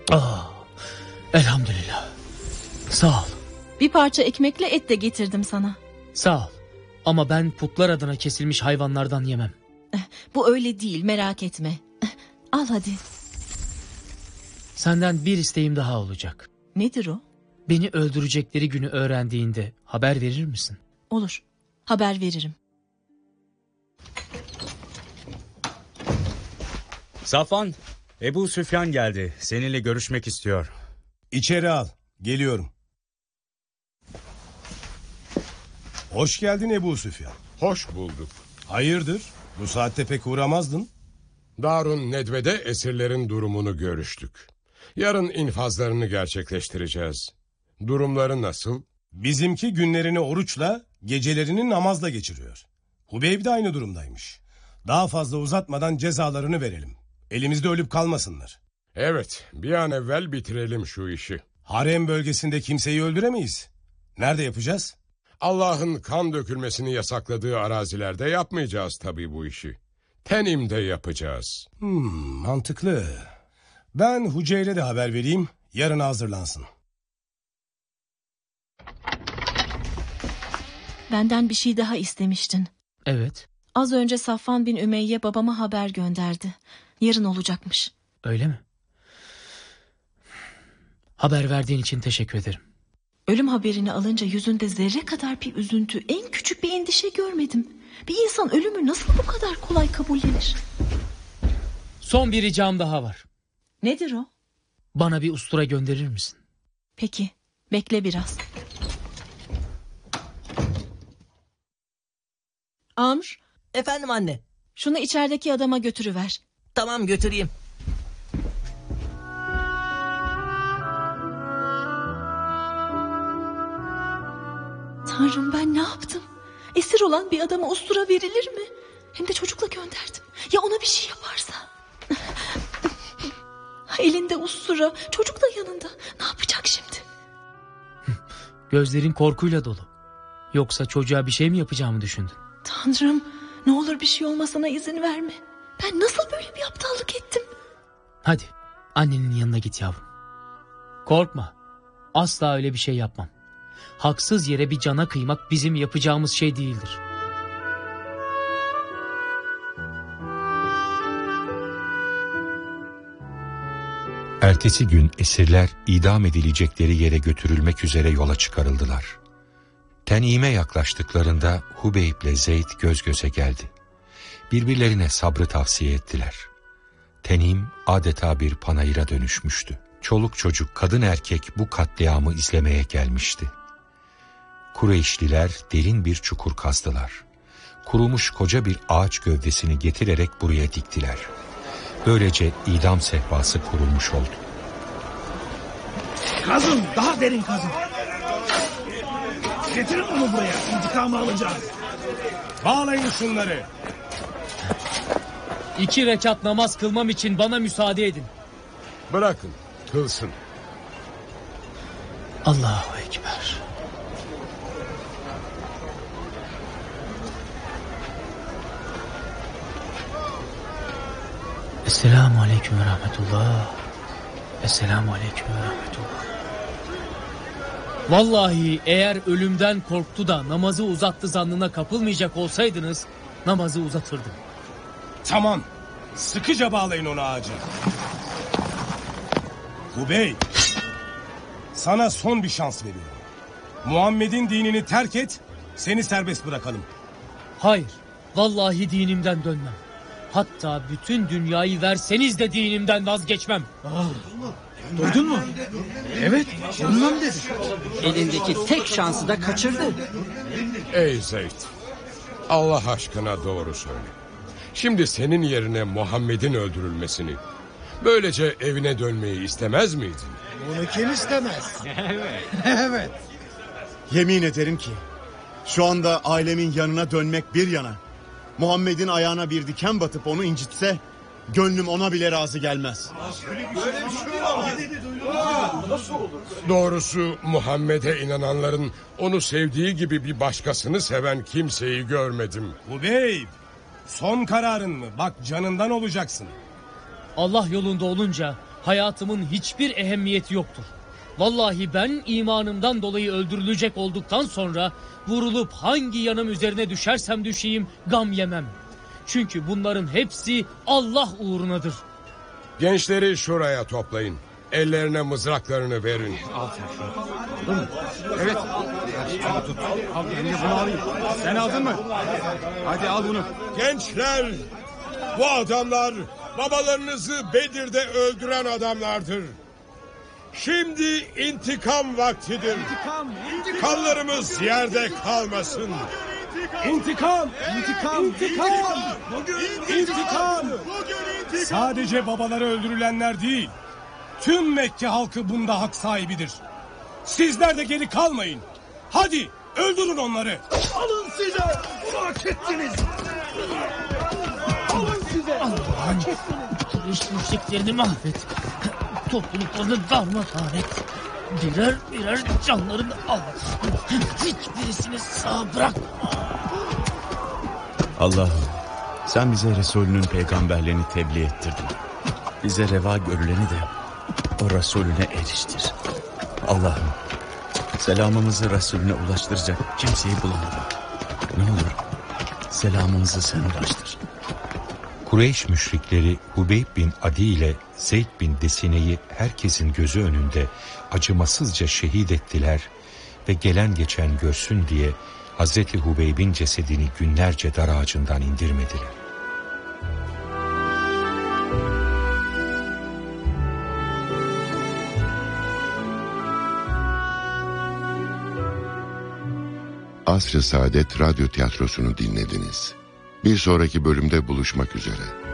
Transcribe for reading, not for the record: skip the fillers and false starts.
Ah, elhamdülillah. Sağ ol. Bir parça ekmekle et de getirdim sana. Sağ ol. Ama ben putlar adına kesilmiş hayvanlardan yemem. Bu öyle değil, merak etme. Al hadi. Senden bir isteğim daha olacak. Nedir o? Beni öldürecekleri günü öğrendiğinde haber verir misin? Olur. Haber veririm. Safvan, Ebu Süfyan geldi. Seninle görüşmek istiyor. İçeri al. Geliyorum. Hoş geldin Ebu Süfyan. Hoş bulduk. Hayırdır? Bu saatte pek uğramazdın. Darun Nedve'de esirlerin durumunu görüştük. Yarın infazlarını gerçekleştireceğiz. Durumları nasıl? Bizimki günlerini oruçla, gecelerini namazla geçiriyor. Hubeyb de aynı durumdaymış. Daha fazla uzatmadan cezalarını verelim. Elimizde ölüp kalmasınlar. Evet, bir an evvel bitirelim şu işi. Harem bölgesinde kimseyi öldüremeyiz. Nerede yapacağız? Allah'ın kan dökülmesini yasakladığı arazilerde yapmayacağız tabii bu işi. Tenim'de yapacağız. Mantıklı. Ben Huceyr'e de haber vereyim, yarın hazırlansın. Benden bir şey daha istemiştin. Evet. Az önce Safvan bin Ümeyye babama haber gönderdi. Yarın olacakmış. Öyle mi? Haber verdiğin için teşekkür ederim. Ölüm haberini alınca yüzünde zerre kadar bir üzüntü, en küçük bir endişe görmedim. Bir insan ölümü nasıl bu kadar kolay kabullenir? Son bir ricam daha var. Nedir o? Bana bir ustura gönderir misin? Peki, bekle biraz. Amr, Efendim anne. şunu içerideki adama götürüver. Tamam, götüreyim. Tanrım, ben ne yaptım? Esir olan bir adama ustura verilir mi? Hem de çocukla gönderdim. Ya ona bir şey yaparsa? Elinde ustura, çocuk da yanında. Ne yapacak şimdi? Gözlerin korkuyla dolu. Yoksa çocuğa bir şey mi yapacağımı düşündün? Tanrım, ne olur bir şey olmasına izin verme. Ben nasıl böyle bir aptallık ettim? Hadi annenin yanına git yavrum. Korkma. Asla öyle bir şey yapmam. Haksız yere bir cana kıymak bizim yapacağımız şey değildir. Ertesi gün esirler idam edilecekleri yere götürülmek üzere yola çıkarıldılar. Tenim'e yaklaştıklarında Hubeyb ile Zeyd göz göze geldi. Birbirlerine sabrı tavsiye ettiler. Tenim adeta bir panayıra dönüşmüştü. Çoluk çocuk, kadın erkek bu katliamı izlemeye gelmişti. Kureyşliler derin bir çukur kazdılar. Kurumuş koca bir ağaç gövdesini getirerek buraya diktiler. Böylece idam sehpası kurulmuş oldu. Kazın, daha derin kazın. Getirin onu buraya, intikamı alacağız. Bağlayın şunları. 2 rekat namaz kılmam için bana müsaade edin. Bırakın, kılsın. Allahu Ekber. Esselamu Aleyküm ve Rahmetullah. Esselamu Aleyküm ve Rahmetullah. Vallahi eğer ölümden korktu da namazı uzattı zannına kapılmayacak olsaydınız namazı uzatırdım. Tamam. Sıkıca bağlayın onu ağaca. Hubeyb, sana son bir şans veriyorum. Muhammed'in dinini terk et, seni serbest bırakalım. Hayır, vallahi dinimden dönmem. Hatta bütün dünyayı verseniz de dinimden vazgeçmem. Duydun mu? Evet, ondan dedi. Elindeki tek şansı da kaçırdı. Ey Zeyd, Allah aşkına doğru söyle. Şimdi senin yerine Muhammed'in öldürülmesini, böylece evine dönmeyi istemez miydin? Bunu kim istemez? Evet. Yemin ederim ki şu anda ailemin yanına dönmek bir yana, Muhammed'in ayağına bir diken batıp onu incitse gönlüm ona bile razı gelmez. Doğrusu Muhammed'e inananların onu sevdiği gibi bir başkasını seven kimseyi görmedim. Hubeyb, son kararın mı? Bak canından olacaksın. Allah yolunda olunca hayatımın hiçbir ehemmiyeti yoktur. Vallahi ben imanımdan dolayı öldürülecek olduktan sonra vurulup hangi yanım üzerine düşersem düşeyim gam yemem. Çünkü bunların hepsi Allah uğrunadır. Gençleri şuraya toplayın. Ellerine mızraklarını verin. Evet. Al tut. Al eline bunu alayım. Sen aldın mı? Hadi al bunu. Gençler, bu adamlar babalarınızı Bedir'de öldüren adamlardır. Şimdi intikam vaktidir. Kanlarımız yerde kalmasın. İntikam! İntikam! İntikam! İntikam! Sadece babaları öldürülenler değil, tüm Mekke halkı bunda hak sahibidir. Sizler de geri kalmayın. Hadi öldürün onları. Alın size! Bunu hak ettiniz! Alın size! Allah'ım Kureyş müşriklerini mahvet. Topluluklarını darmadağın et. Birer birer canlarını al. Hiçbirisini sağ bırakma. Allah'ım sen bize Resulünün peygamberlerini tebliğ ettirdin. Bize reva görüleni de o Resulüne eriştir. Allah'ım selamımızı Resulüne ulaştıracak kimseyi bulamadım. Ne olur selamımızı sen ulaştır. Kureyş müşrikleri Hubeyb bin Adi ile Zeyd bin Desine'yi herkesin gözü önünde acımasızca şehit ettiler ve gelen geçen görsün diye Hazreti Hubeyb'in cesedini günlerce dar ağacından indirmediler. Asr-ı Saadet Radyo Tiyatrosu'nu dinlediniz. Bir sonraki bölümde buluşmak üzere.